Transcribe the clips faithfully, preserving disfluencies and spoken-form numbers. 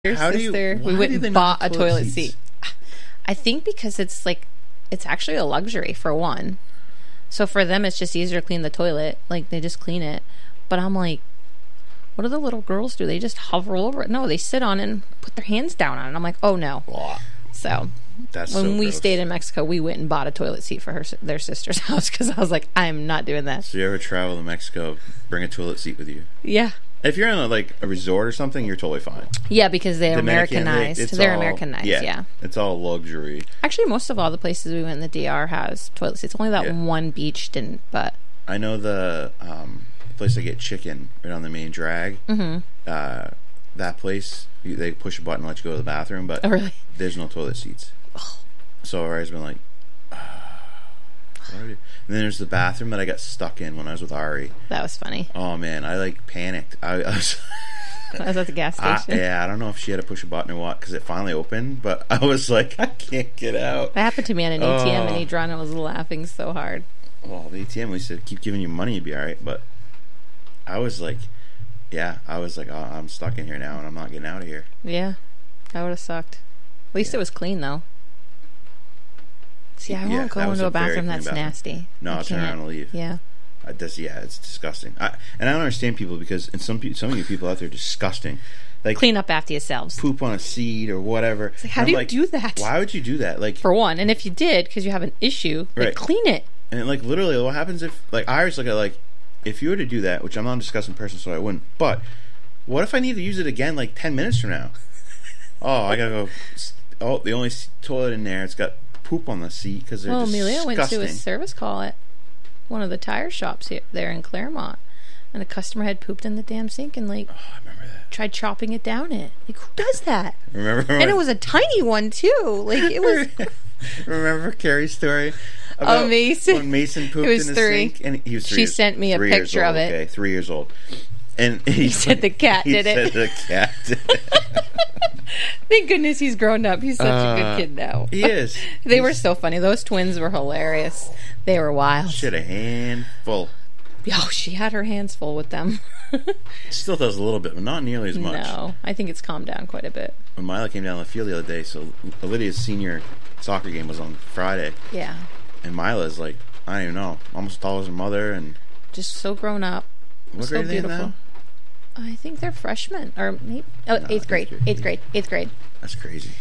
your How sister. do you, we went and bought a toilet seats? seat. I think because it's like, it's actually a luxury for one. So for them, it's just easier to clean the toilet. Like, they just clean it. But I'm like, what do the little girls do? They just hover over it. No, they sit on it and put their hands down on it. I'm like, oh no. Blah. So That's when so we gross. stayed in Mexico, we went and bought a toilet seat for her their sister's house because I was like, I'm not doing that. So you ever travel to Mexico, bring a toilet seat with you. Yeah. If you're in a, like a resort or something, you're totally fine. Yeah, because they're Dominican, Americanized. they- it's They're all- Americanized, yeah, yeah. It's all luxury. Actually, most of all the places we went in the D R has toilet seats. Only that Yeah. one beach didn't, but... I know the um, place I get chicken right on the main drag. Mm-hmm. Uh, that place, you, they push a button and let you go to the bathroom, but Oh, really? there's no toilet seats. So I've always been like, ah, what do I do? And then there's the bathroom that I got stuck in when I was with Ari. That was funny. Oh man, I like panicked. I, I was, I was at the gas I, station. yeah, I don't know if she had to push a button or what because it finally opened, but I was like, I can't get out. That happened to me at an A T M, Oh. and Adriana was laughing so hard. Well, the A T M, we said keep giving you money, you'd be all right. But I was like, yeah, I was like, oh, I'm stuck in here now, and I'm not getting out of here. Yeah, that would have sucked. At least Yeah. it was clean, though. See, I Yeah, won't go that was into a a very bathroom clean that's bathroom. nasty. No, I I'll turn can't. around and leave. Yeah. I just, yeah, it's disgusting. I, and I don't understand people because and some pe- some of you people out there are disgusting. Like Clean up after yourselves. poop on a seat or whatever. Like, how And do I'm you do that? Why would you do that? Like, For one, and if you did, because you have an issue, like, Right. clean it. and like literally, what happens if like I always look at like if you were to do that, which I'm not a disgusting person, so I wouldn't. But what if I need to use it again like ten minutes from now? Oh, I gotta go. Oh, the only s- toilet in there, it's got poop on the seat because they're Well, disgusting. Amelia went to a service call at one of the tire shops here, there in Claremont, and a customer had pooped in the damn sink and like Oh, I remember that. tried chopping it down. It like who does that? Remember? And it was a tiny one too. Like it was. Remember Carrie's story about Oh, Mason. when Mason pooped He was in his three. sink, and he was three She years- sent me a three years picture of old, it. Okay, three years old, and he, said the cat he did it. Said the cat did it. Thank goodness he's grown up. He's such a Uh, good kid now. He is. They He's- were so funny. Those twins were hilarious. They were wild. She had a handful. Oh, she had her hands full with them. Still does a little bit, but not nearly as much. No, I think it's calmed down quite a bit. When Mila came down the field the other day, so Lydia's senior soccer game was on Friday, Yeah, and Mila's like, I don't even know, almost as tall as her mother, and just so grown up. what so grade are they in beautiful. now? I think they're freshmen or maybe, oh, No, eighth grade. eighth grade. Eighth grade. Eighth grade. That's crazy.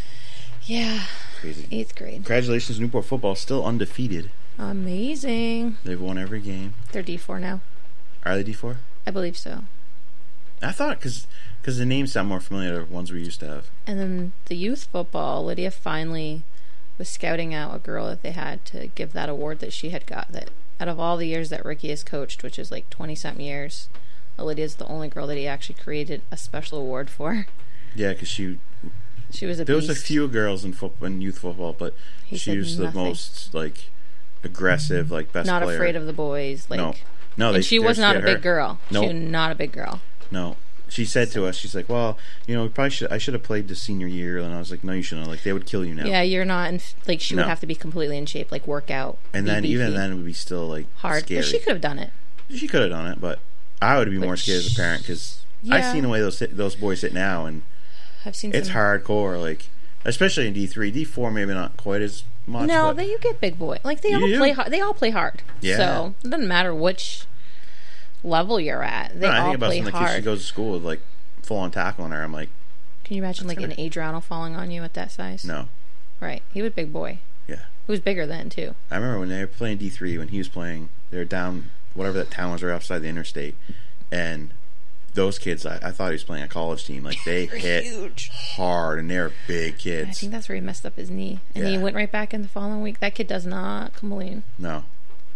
Yeah, Crazy. eighth grade. Congratulations, Newport football still undefeated. Amazing. They've won every game. They're D four now. Are they D four? I believe so. I thought because because the names sound more familiar to ones we used to have. And then the youth football, Lydia finally was scouting out a girl that they had to give that award that she had got. That out of all the years that Ricky has coached, which is like twenty-something years, Lydia's the only girl that he actually created a special award for. Yeah, because she She was a there was a beast. few girls in football in youth football, but He she said was the nothing. most like aggressive, like best Not player. afraid of the boys. Like, No, no, they, and she they're was not a scared of big her. girl. No. She was not a big girl. No, she said to us, she's like, "Well, you know, we probably should. I should have played the senior year." And I was like, "No, you shouldn't. Like, they would kill you now." Yeah, you're not in, like she No. would have to be completely in shape, like workout. and be then even beefy. then, it would be still like hard. scary. But she could have done it. She could have done it, but I would be But more scared as a parent because Yeah. I've seen the way those sit, those boys sit now, and I've seen it's some, hardcore. Like, especially in D three, D four, maybe not quite as much. No, but they, you get big boy. Like they You all do. play hard. They all play hard. Yeah. So it doesn't matter which level you're at. They no, I all think about play some of the kids she hard. goes to school with like full on tackle on her. I'm like, Can you imagine like That's an hard. Adriano falling on you at that size? no, Right. He was a big boy. yeah. He was bigger then too. I remember when they were playing D three when he was playing. They were down whatever that town was right outside the interstate, and those kids, I, I thought he was playing a college team. Like they They're hit huge. hard, and they're big I kids. think that's where he messed up his knee, and he Yeah. went right back in the following week. That kid does not come clean. No,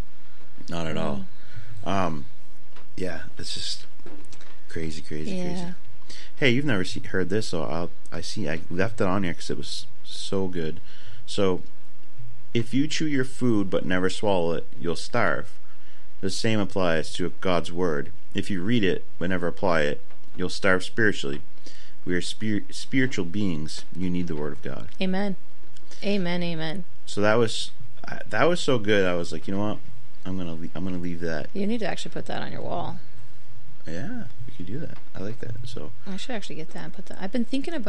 not at all. Um, yeah, it's just crazy, crazy, Yeah. crazy. Hey, you've never see, heard this, so I'll, I see. I left it on here because it was so good. So, if you chew your food but never swallow it, you'll starve. The same applies to God's word. If you read it but never apply it, you'll starve spiritually. We are spir- spiritual beings. You need the word of God. Amen. Amen. Amen. So that was I- that was so good. I was like, you know what? I'm gonna le- I'm gonna leave that. You need to actually put that on your wall. Yeah, we you do that. I like that. So I should actually get that and put that. I've been thinking about